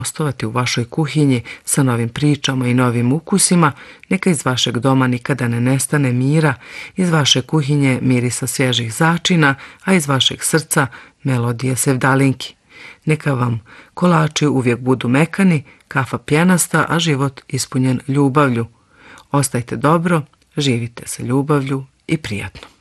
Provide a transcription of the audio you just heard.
gostovati u vašoj kuhinji sa novim pričama i novim ukusima, neka iz vašeg doma nikada ne nestane mira, iz vaše kuhinje mirisa svježih začina, a iz vašeg srca melodije sevdalinki. Neka vam kolači uvijek budu mekani, kafa pjenasta, a život ispunjen ljubavlju. Ostajte dobro, živite sa ljubavlju i prijatno.